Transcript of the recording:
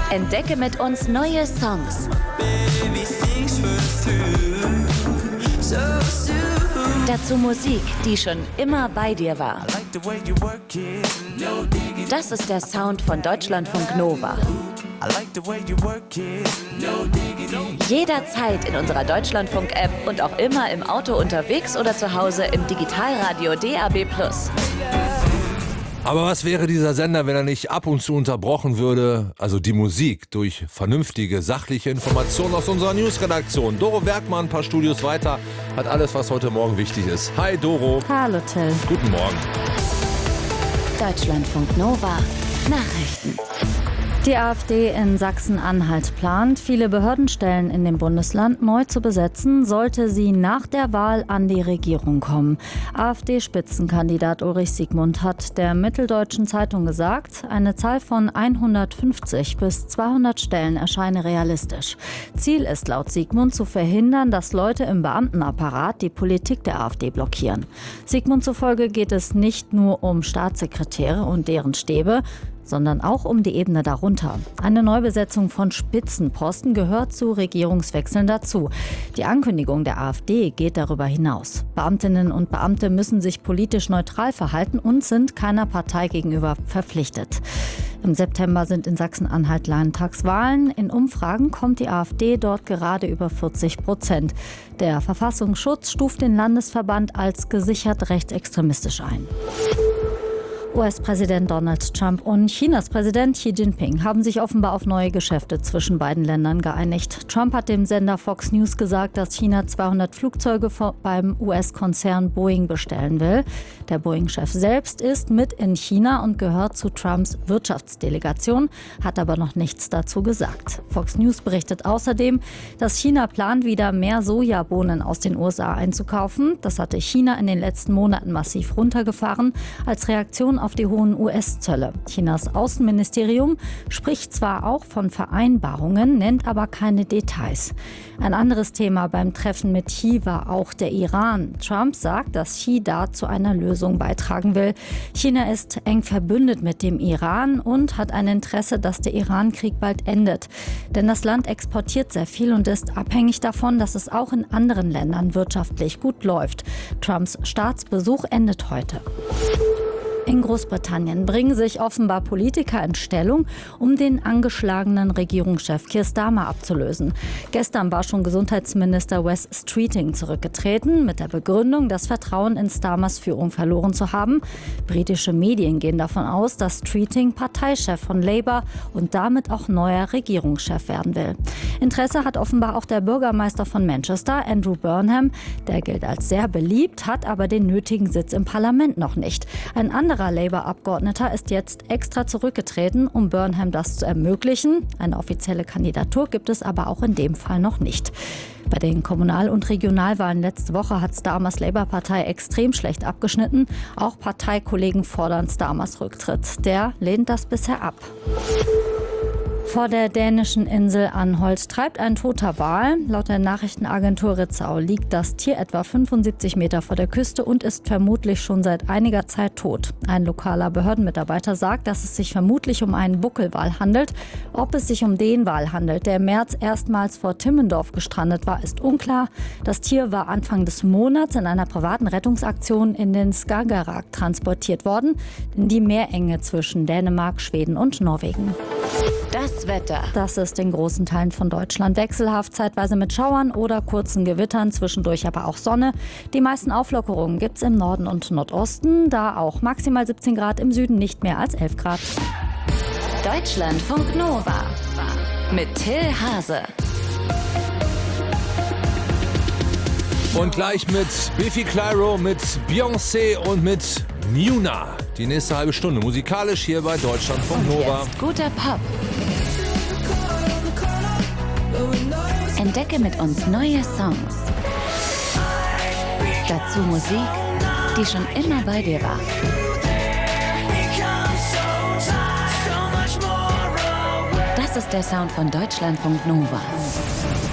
Entdecke mit uns neue Songs. Dazu Musik, die schon immer bei dir war. Das ist der Sound von Deutschlandfunk Nova. Jederzeit in unserer Deutschlandfunk-App und auch immer im Auto unterwegs oder zu Hause im Digitalradio DAB+. Aber was wäre dieser Sender, wenn er nicht ab und zu unterbrochen würde, also die Musik, durch vernünftige, sachliche Informationen aus unserer Newsredaktion. Doro Werkmann, ein paar Studios weiter, hat alles, was heute Morgen wichtig ist. Hi Doro. Hallo Till. Guten Morgen. Deutschlandfunk Nova Nachrichten. Die AfD in Sachsen-Anhalt plant, viele Behördenstellen in dem Bundesland neu zu besetzen, sollte sie nach der Wahl an die Regierung kommen. AfD-Spitzenkandidat Ulrich Siegmund hat der Mitteldeutschen Zeitung gesagt, eine Zahl von 150 bis 200 Stellen erscheine realistisch. Ziel ist laut Siegmund zu verhindern, dass Leute im Beamtenapparat die Politik der AfD blockieren. Siegmund zufolge geht es nicht nur um Staatssekretäre und deren Stäbe, sondern auch um die Ebene darunter. Eine Neubesetzung von Spitzenposten gehört zu Regierungswechseln dazu. Die Ankündigung der AfD geht darüber hinaus. Beamtinnen und Beamte müssen sich politisch neutral verhalten und sind keiner Partei gegenüber verpflichtet. Im September sind in Sachsen-Anhalt Landtagswahlen. In Umfragen kommt die AfD dort gerade über 40%. Der Verfassungsschutz stuft den Landesverband als gesichert rechtsextremistisch ein. US-Präsident Donald Trump und Chinas Präsident Xi Jinping haben sich offenbar auf neue Geschäfte zwischen beiden Ländern geeinigt. Trump hat dem Sender Fox News gesagt, dass China 200 Flugzeuge beim US-Konzern Boeing bestellen will. Der Boeing-Chef selbst ist mit in China und gehört zu Trumps Wirtschaftsdelegation, hat aber noch nichts dazu gesagt. Fox News berichtet außerdem, dass China plant, wieder mehr Sojabohnen aus den USA einzukaufen. Das hatte China in den letzten Monaten massiv runtergefahren als Reaktion auf die hohen US-Zölle. Chinas Außenministerium spricht zwar auch von Vereinbarungen, nennt aber keine Details. Ein anderes Thema beim Treffen mit Xi war auch der Iran. Trump sagt, dass Xi da zu einer Lösung beitragen will. China ist eng verbündet mit dem Iran und hat ein Interesse, dass der Iran-Krieg bald endet. Denn das Land exportiert sehr viel und ist abhängig davon, dass es auch in anderen Ländern wirtschaftlich gut läuft. Trumps Staatsbesuch endet heute. In Großbritannien bringen sich offenbar Politiker in Stellung, um den angeschlagenen Regierungschef Keir Starmer abzulösen. Gestern war schon Gesundheitsminister Wes Streeting zurückgetreten, mit der Begründung, das Vertrauen in Starmers Führung verloren zu haben. Britische Medien gehen davon aus, dass Streeting Parteichef von Labour und damit auch neuer Regierungschef werden will. Interesse hat offenbar auch der Bürgermeister von Manchester, Andrew Burnham. Der gilt als sehr beliebt, hat aber den nötigen Sitz im Parlament noch nicht. Ein anderer Labour-Abgeordneter ist jetzt extra zurückgetreten, um Burnham das zu ermöglichen. Eine offizielle Kandidatur gibt es aber auch in dem Fall noch nicht. Bei den Kommunal- und Regionalwahlen letzte Woche hat Starmers Labour-Partei extrem schlecht abgeschnitten. Auch Parteikollegen fordern Starmers Rücktritt. Der lehnt das bisher ab. Vor der dänischen Insel Anholt treibt ein toter Wal. Laut der Nachrichtenagentur Ritzau liegt das Tier etwa 75 Meter vor der Küste und ist vermutlich schon seit einiger Zeit tot. Ein lokaler Behördenmitarbeiter sagt, dass es sich vermutlich um einen Buckelwal handelt. Ob es sich um den Wal handelt, der im März erstmals vor Timmendorf gestrandet war, ist unklar. Das Tier war Anfang des Monats in einer privaten Rettungsaktion in den Skagerrak transportiert worden, in die Meerenge zwischen Dänemark, Schweden und Norwegen. Das Wetter. Das ist in großen Teilen von Deutschland wechselhaft, zeitweise mit Schauern oder kurzen Gewittern, zwischendurch aber auch Sonne. Die meisten Auflockerungen gibt es im Norden und Nordosten, da auch maximal 17 Grad, im Süden nicht mehr als 11 Grad. Deutschlandfunk Nova mit Till Hase. Und gleich mit Biffy Clyro, mit Beyoncé und mit Muna. Die nächste halbe Stunde musikalisch hier bei Deutschlandfunk Nova. Jetzt guter Pop. Entdecke mit uns neue Songs. Dazu Musik, die schon immer bei dir war. Das ist der Sound von Deutschlandfunk Nova.